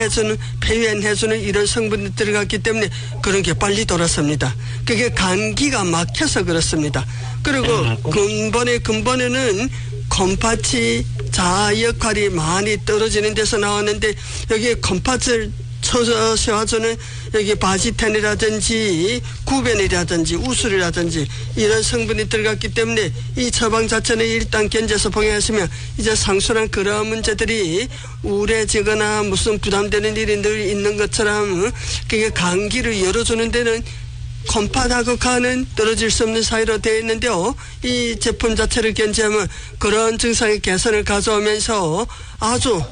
해주는 폐위해주는 이런 성분이 들어갔기 때문에 그런 게 빨리 돌아섭니다. 그게 감기가 막혀서 그렇습니다. 그리고 근본에는 컴파치 자아 역할이 많이 떨어지는 데서 나왔는데 여기에 컴파치를 쳐서 세워주는 여기 바지텐이라든지 구벤이라든지 우술이라든지 이런 성분이 들어갔기 때문에 이 처방 자체는 일단 견제해서 복용하시면 이제 상수랑 그런 문제들이 우울해지거나 무슨 부담되는 일이 늘 있는 것처럼 그게 감기를 열어주는 데는 컴파하고 간은 떨어질 수 없는 사이로 되어 있는데요. 이 제품 자체를 견제하면 그런 증상의 개선을 가져오면서 아주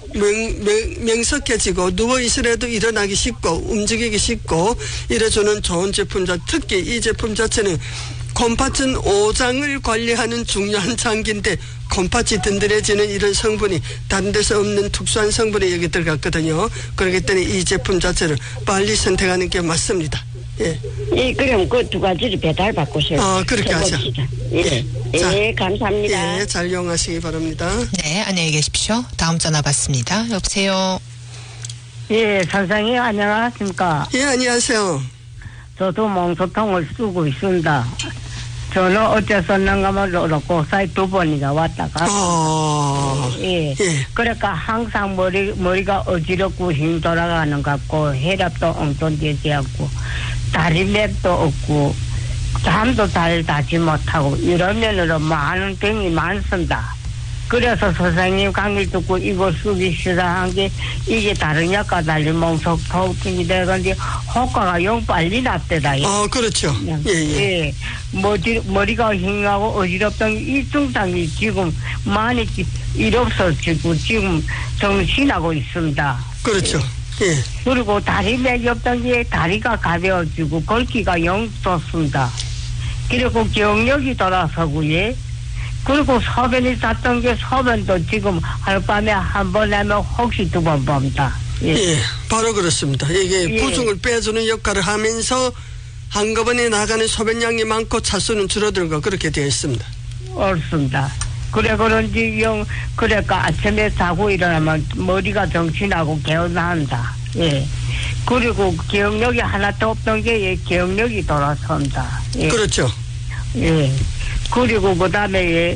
명석해지고 누워있으라도 일어나기 쉽고 움직이기 쉽고 이래주는 좋은 제품 특히 이 제품 자체는 컴파춘 오장을 관리하는 중요한 장기인데 컴파치 든든해지는 이런 성분이 다른 데서 없는 특수한 성분이 여기 들어갔거든요. 그렇기 때문에 이 제품 자체를 빨리 선택하는 게 맞습니다. 예. 예, 그럼 그 두 가지를 배달 받고서요. 그렇게 하죠. 예. 예, 감사합니다. 예, 잘 이용하시기 바랍니다. 네, 안녕히 계십시오. 다음 전화 받습니다. 여보세요. 예, 선생님 안녕하십니까? 예, 안녕하세요. 저도 몽소통을 쓰고 있습니다. 저는 어째서는가면 로코사이 2번이나 왔다가 예. 그러니까 항상 머리가 어지럽고 힘 돌아가는 것 같고 혈압도 엉뚱되지 않고 다리맥도 없고 잠도 잘 자지 못하고 이런 면으로 많은 병이 많습니다. 그래서 선생님 강의 듣고 이거 쓰기 시작한 게 이게 다른 약과 달리 몽소통이 돼가지고 효과가 영 빨리 났대다. 그렇죠. 예. 머리가 흉하고 어지럽던 이 증상이 지금 많이 없어지고 지금 정신하고 있습니다. 그렇죠. 예. 그리고 다리 맥이 없던 게 다리가 가벼워지고 걷기가 영 좋습니다. 그리고 기억력이 돌아서고요. 그리고 소변이 쌌던 게 소변도 지금 하룻밤에 한 번 하면 혹시 2번 봅니다. 예, 바로 그렇습니다. 이게 부종을 빼주는 역할을 하면서 한꺼번에 나가는 소변량이 많고 차수는 줄어들고 그렇게 되어 있습니다. 옳습니다. 그래 그런지 그러니까 아침에 자고 일어나면 머리가 정신하고 개운합니다. 예. 그리고 기억력이 하나도 없던 게 기억력이 돌아섭니다. 예. 그렇죠. 예. 그리고 그다음에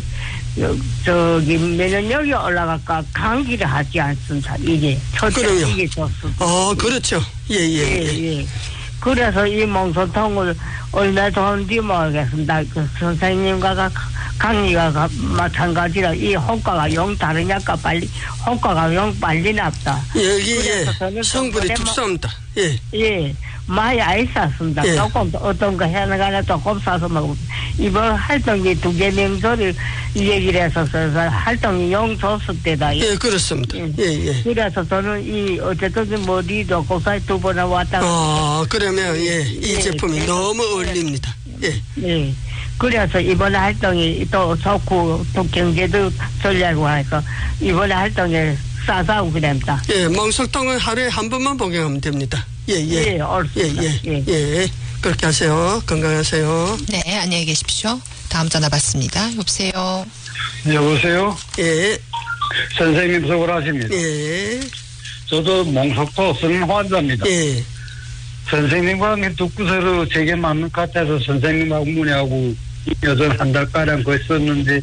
저기 면역력이 올라갈까 감기를 하지 않습니다. 이게 그럼요. 이게 좋습니다. 그렇죠. 예. 그래서 이 몽소통을 얼마 좋은지 모르겠습니다. 그 선생님과 강의가 마찬가지라 이 효과가 영 다른 약과 효과가 영 빨리 났다. 여기에 성분이 특수합니다. 예. 많이 안 쌌습니다. 예. 조금 어떤 거 해나가나 조금 싸서 먹고 이번 활동이 2개 명소를 얘기를 했어서 활동이 영 좋을 때다. 예, 그렇습니다. 예. 그래서 저는 이 어쨌든 머리도 고사에 2번을 왔다가 그러면 이 제품이 너무 어울립니다. 예. 그래서 이번 활동이 또 좋고 또 경제도 전략고 해서 이번 활동에 싸싸고 그럽니다. 예, 몽소통은 하루에 한 번만 복용하면 됩니다. 예. 옳습니다. 예. 그렇게 하세요. 건강하세요. 네, 안녕히 계십시오. 다음 전화 받습니다. 여보세요. 여보세요? 예. 선생님 수고하십니다. 예. 저도 몽소토 쓰는 환자입니다. 예. 선생님과 듣고서로 제게 맞는 것 같아서 선생님하고 문의하고 여전 한 달가량 거의 썼는데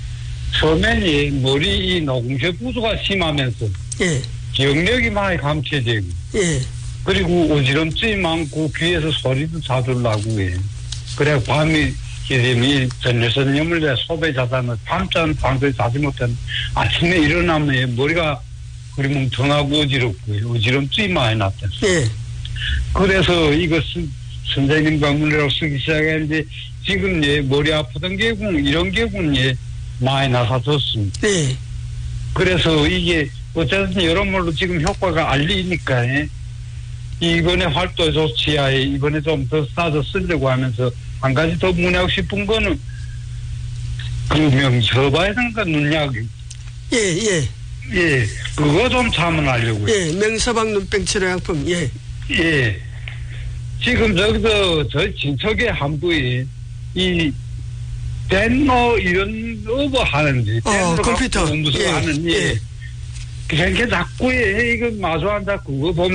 처음에는 머리 녹음체 부수가 심하면서 기억력이 많이 감퇴되고 그리고 어지럼증이 많고 귀에서 소리도 자주 나고 그래 밤이 기름이 전여선염을 내 소배 자다면 밤잠 방송에 자지 못한 아침에 일어나면 머리가 그리 뭉텅하고 어지럽고 어지럼증이 많이 났다. 그래서 이것은 선생님과 문의라고 쓰기 시작했는데 지금 머리 아프던 계공 이런 계공이 많이 나사졌습니다. 그래서 이게 어쨌든 여러모로 지금 효과가 알리니까 이번에 활동 조치하에 이번에 좀 더 싸서 쓰려고 하면서 한 가지 더 문의하고 싶은 거는 그 명셔봐야 되니까 눈약 그거 좀 자문하려고요. 명서방 눈병 치료약품 지금 저기서 저 진척의 한부에 이 덴노 이런 어버 하는지 덴노 컴퓨터 무슨 하는지 그냥 자꾸 해. 이거 마주한다. 그거 보면